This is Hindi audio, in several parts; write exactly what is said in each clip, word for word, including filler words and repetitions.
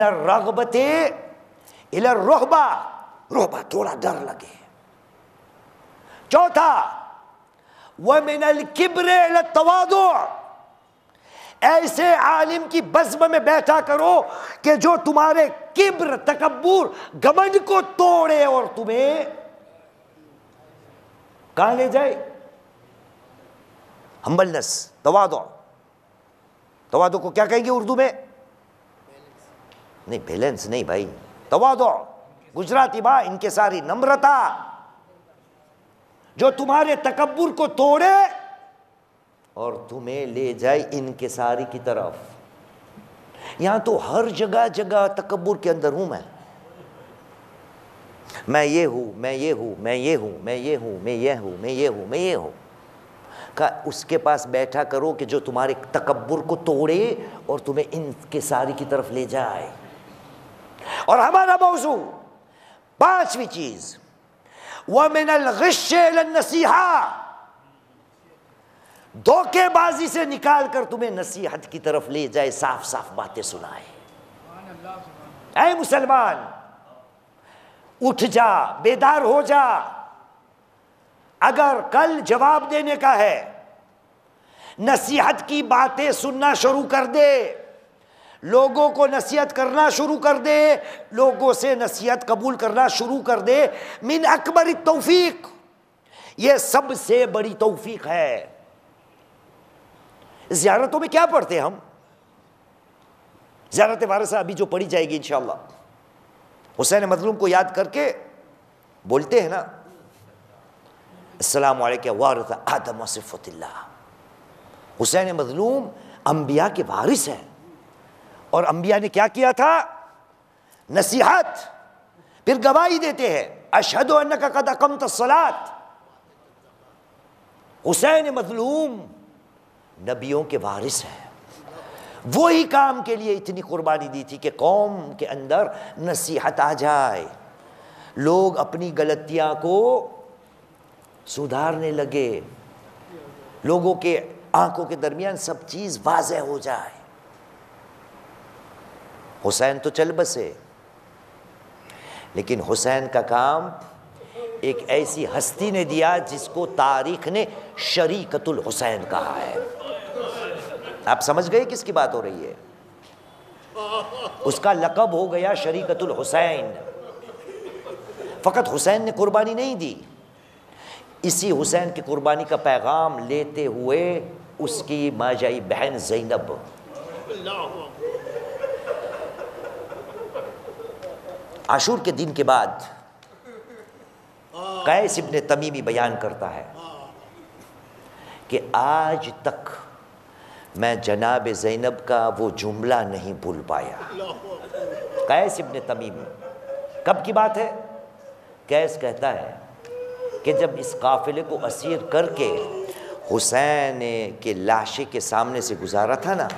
रगबते इला रोहबा, रोहबा थोड़ा डर लगे। चौथा व मिनल किब्रे इला तवादु, ऐसे आलिम की बज़्म में बैठा करो कि जो तुम्हारे किब्र, तकब्बुर, घमंड को तोड़े और तुम्हें कहां ले जाए? हम्बलनेस, तवादु। तवादु को क्या कहेंगे उर्दू में? नहीं, बैलेंस नहीं भाई, तवादु गुजराती बा, इनके सारी नम्रता, जो तुम्हारे तकब्बुर को तोड़े और तुम्हें ले जाए इनकिसारी की तरफ। यहां तो हर जगह जगह तकब्बुर के अंदर हूं मैं मैं ये हूं, मैं ये हूं, मैं ये हूं, मैं ये हूं, मैं ये हूं, मैं ये हूं, मैं ये हूं का उसके पास बैठा करो कि जो तुम्हारे तकब्बुर को तोड़े और तुम्हें इनकिसारी की तरफ ले जाए। और हमारा मौजू पांचवी चीज व मिनल गिश्शे इलन नसीहा, धोखेबाजी से निकाल कर तुम्हें नसीहत की तरफ ले जाए, साफ साफ बातें सुनाए। ऐ मुसलमान, उठ जा, बेदार हो जा। अगर कल जवाब देने का है, नसीहत की बातें सुनना शुरू कर दे, लोगों को नसीहत करना शुरू कर दे, लोगों से नसीहत कबूल करना शुरू कर दे, मिन अकबर तौफीक, यह सबसे बड़ी तौफीक है। ज़ियारतों में क्या पढ़ते हैं हम? ज़ियारत वारिसा अभी जो पढ़ी जाएगी इंशाअल्लाह, हुसैन मज़लूम को याद करके बोलते हैं ना, अस्सलामु अलैका वारिस आदम व सिफ़तिल्लाह। हुसैन मज़लूम अंबिया के वारिस हैं, और अंबिया ने क्या किया था? नसीहत, फिर गवाही देते हैं, अशहदु अन्नका क़द अक़मत अस्सलात। हुसैन मज़लूम नबियों के वारिस हैं, वो ही काम के लिए इतनी कुर्बानी दी थी कि कौम के अंदर नसीहत आ जाए, लोग अपनी गलतियां को सुधारने लगे, लोगों के आंखों के दरमियान सब चीज वाज़ेह हो जाए। हुसैन तो चल बसे, लेकिन हुसैन का काम एक ऐसी हस्ती ने दिया जिसको तारीख ने शरीकतुल हुसैन कहा है। आप समझ गए किसकी बात हो रही है? उसका लक़ब हो गया शरीकतुल हुसैन। फ़कत हुसैन ने कुर्बानी नहीं दी, इसी हुसैन की कुर्बानी का पैगाम लेते हुए उसकी माजाई बहन ज़ैनब, आशूर के दिन के बाद कैस इब्न तमीमी बयान करता है कि आज तक मैं जनाब ज़ैनब का वो जुमला नहीं भूल पाया। कैस इब्न तमीमी, कब की बात है? कैस कहता है कि जब इस काफिले को असीर करके हुसैन के लाशे के सामने से गुजारा था ना,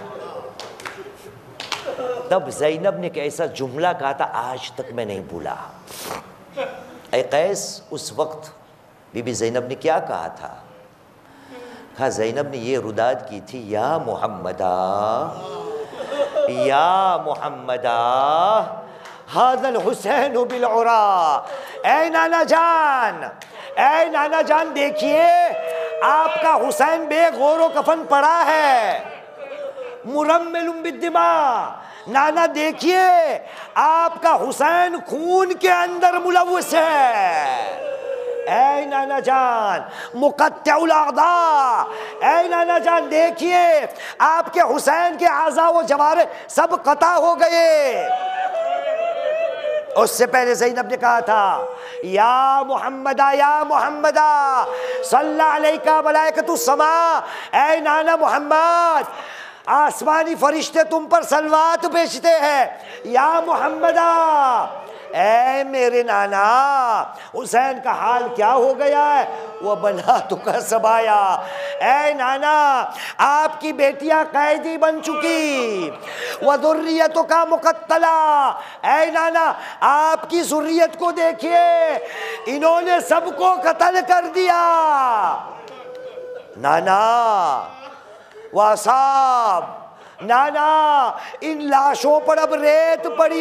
तब ज़ैनब ने एक ऐसा जुमला कहा था, आज तक मैं नहीं भूला। ऐ कैस, उस वक्त बीबी ज़ैनब ने क्या कहा था? कहा, ज़ैनब ने ये रुदाद की थी, या मुहम्मदा, या मुहम्मदा, हाज़ल हुसैन बिल उरा। ऐ नाना जान, ऐ नाना जान, देखिए आपका हुसैन बेगौरो कफन पड़ा है, मुरम्मिलुम बिद्दिमा। नाना देखिए आपका हुसैन खून के अंदर मुलव्वस है। ऐ नाना जान, मुक़त्तिउल अअज़ा, ऐ नाना जान देखिए आपके हुसैन के आज़ा व जवारे सब क़ता हो गए। उससे पहले ज़ैनब ने कहा था, या मुहम्मदा, या मुहम्मदा सल्ला अलैका मलाइकतुस समा। ऐ नाना मोहम्मद, आसमानी फरिश्ते तुम पर सलवात भेजते हैं। या मुहम्मदा, ऐ मेरे नाना, हुसैन का हाल क्या हो गया है? वह बना तुका सबाया। ऐ नाना, आपकी बेटियां कैदी बन चुकी, वह ज़ुर्रियतों का मुक़त्तला। ऐ नाना, आपकी ज़ुर्रियत को देखिए, इन्होंने सबको कत्ल कर दिया। नाना वासाब, नाना इन लाशों पर अब रेत पड़ी